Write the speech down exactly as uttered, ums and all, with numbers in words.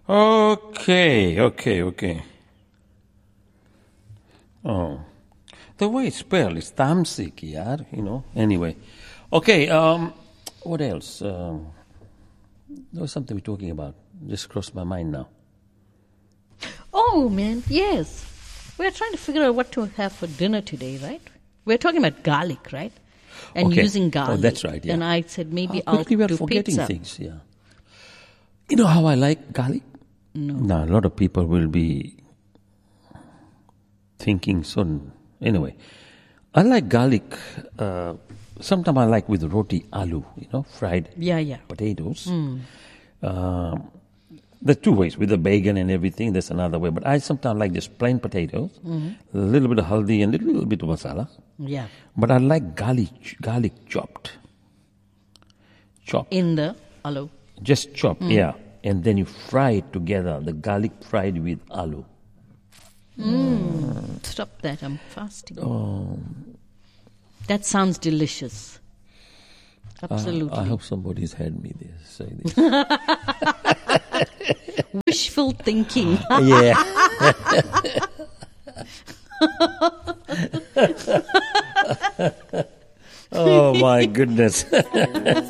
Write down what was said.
Okay, okay, okay. Oh. The way it's spelled is tamsik, yaar, you know. Anyway. Okay, um, what else? Um, there was something we're talking about. Just crossed my mind now. Oh, man, yes. We're trying to figure out what to have for dinner today, right? We're talking about garlic, right? And Okay. using garlic. Oh, that's right, yeah. And I said maybe How I'll quickly we are do forgetting pizza. things, yeah. You know how I like garlic? No. Now, a lot of people will be thinking soon. Anyway, I like garlic. Uh, sometimes I like with roti aloo, you know, fried Yeah, yeah. potatoes. Um, there's two ways, with the bacon and everything. There's another way. But I sometimes like just plain potatoes, a little bit of haldi and a little bit of masala. Yeah. But I like garlic, garlic chopped. Chopped. In the aloo. Just chopped, yeah. And then you fry it together, the garlic fried with aloo. Stop that, I'm fasting. Oh, That sounds delicious. Absolutely. I hope somebody's had me this, say this. Wishful thinking. Yeah. Oh my goodness.